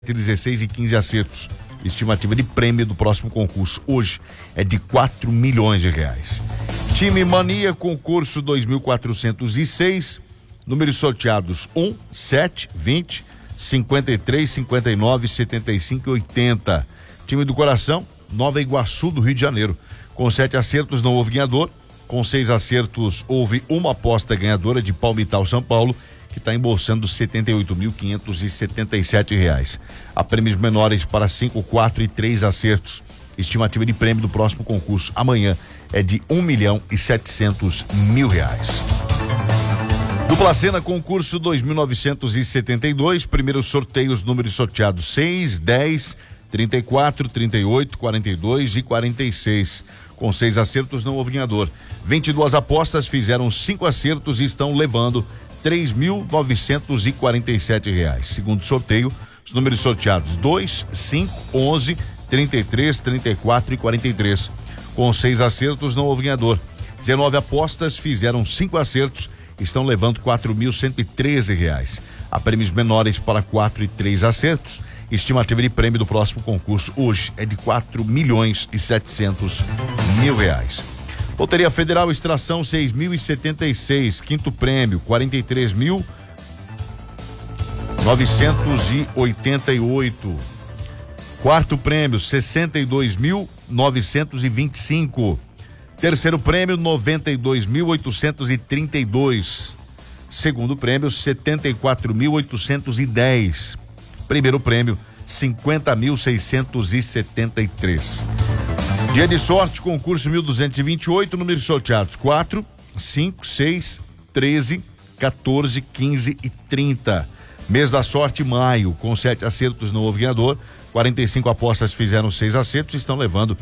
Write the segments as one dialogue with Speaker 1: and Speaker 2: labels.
Speaker 1: 16 e 15 acertos. Estimativa de prêmio do próximo concurso hoje é de R$4 milhões. Time Mania, concurso 2406, números sorteados 1, 7, 20, 53, 59, 75 e 80. Time do Coração, Nova Iguaçu do Rio de Janeiro. Com 7 acertos não houve ganhador, com 6 acertos houve uma aposta ganhadora de Palmital, São Paulo, que está embolsando R$78.577. Há prêmios menores para 5, 4 e 3 acertos. Estimativa de prêmio do próximo concurso amanhã é de R$1.700.000. Dupla Cena, concurso 2.972, primeiros sorteios, números sorteados 6, 10, 34, 38, 42 e 46. Com 6 acertos não houve ganhador. 22 apostas fizeram 5 acertos e estão levando R$3.947. Segundo sorteio, os números sorteados 2, 5, 11, 33, 34 e 43. Com 6 acertos não houve ganhador. 19 apostas fizeram 5 acertos, estão levando R$4.113. Há prêmios menores para 4 e 3 acertos. Estimativa de prêmio do próximo concurso hoje é de R$4.700.000. Loteria Federal, extração 6.076, quinto prêmio 43.988, quarto prêmio 62.925, terceiro prêmio 92.832, segundo prêmio 74.810, primeiro prêmio 50.673. Dia de sorte, concurso 1228, números sorteados 4, 5, 6, 13, 14, 15 e 30. Mês da sorte, maio, com 7 acertos não houve ganhador, 45 apostas fizeram 6 acertos e estão levando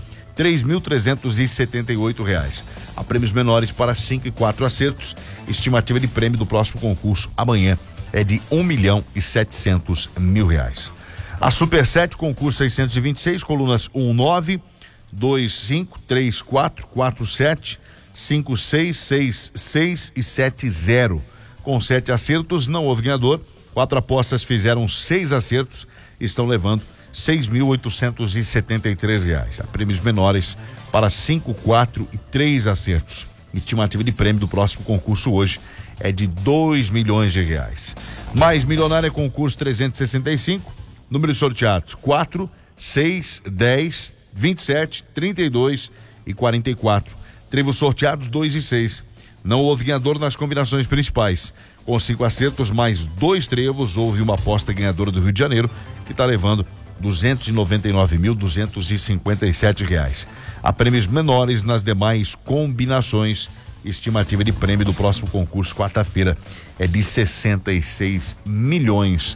Speaker 1: R$3.378. Há prêmios menores para 5 e 4 acertos. Estimativa de prêmio do próximo concurso amanhã é de R$1.700.000. A Super 7, concurso 626, colunas 1, 9, 2, 5, 3, 4, 4, 7, 5, 6, 6, 6 e 7, 0. Com 7 acertos, não houve ganhador. 4 apostas fizeram 6 acertos, estão levando R$6.873. Há prêmios menores para 5, 4 e 3 acertos. Estimativa de prêmio do próximo concurso hoje é de R$2 milhões. Mais milionária, concurso 365, números sorteados 4, 6, 10, 27, 32 e 44. Trevos sorteados 2 e 6. Não houve ganhador nas combinações principais. Com 5 acertos mais 2 trevos, houve uma aposta ganhadora do Rio de Janeiro, que está levando R$299.257. Há prêmios menores nas demais combinações. Estimativa de prêmio do próximo concurso, quarta-feira, é de R$66 milhões.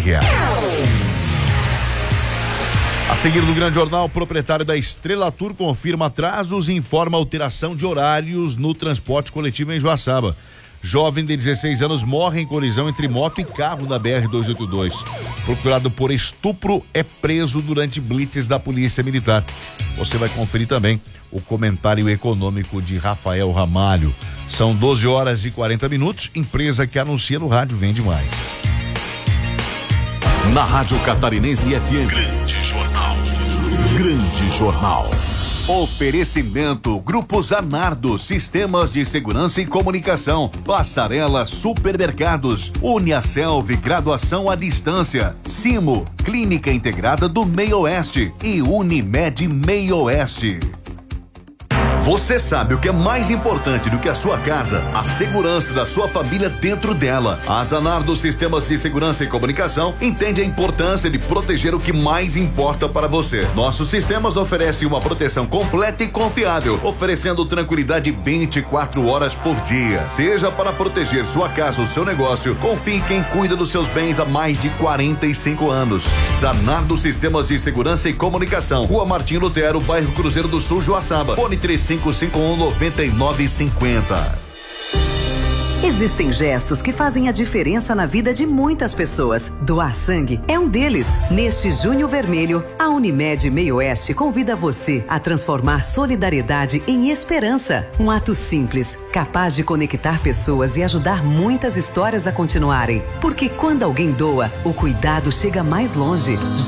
Speaker 1: A seguir do Grande Jornal, o proprietário da Estrela Tour confirma atrasos e informa alteração de horários no transporte coletivo em Joaçaba. Jovem de 16 anos morre em colisão entre moto e carro da BR-282. Procurado por estupro é preso durante blitz da Polícia Militar. Você vai conferir também o comentário econômico de Rafael Ramalho. São 12 horas e 40 minutos. Empresa que anuncia no rádio vende mais.
Speaker 2: Na Rádio Catarinense FM. Grande Jornal. Grande Jornal. Oferecimento Grupo Zanardo, Sistemas de Segurança e Comunicação, Passarela Supermercados, Uniaselv, Graduação à Distância, Simo, Clínica Integrada do Meio Oeste e Unimed Meio Oeste. Você sabe o que é mais importante do que a sua casa? A segurança da sua família dentro dela. A Zanardo Sistemas de Segurança e Comunicação entende a importância de proteger o que mais importa para você. Nossos sistemas oferecem uma proteção completa e confiável, oferecendo tranquilidade 24 horas por dia. Seja para proteger sua casa ou seu negócio, confie em quem cuida dos seus bens há mais de 45 anos. Zanardo Sistemas de Segurança e Comunicação, Rua Martim Lutero, bairro Cruzeiro do Sul, Joaçaba. Fone 3551-9950.
Speaker 3: Existem gestos que fazem a diferença na vida de muitas pessoas. Doar sangue é um deles. Neste Junho Vermelho, a Unimed Meio Oeste convida você a transformar solidariedade em esperança. Um ato simples, capaz de conectar pessoas e ajudar muitas histórias a continuarem. Porque quando alguém doa, o cuidado chega mais longe.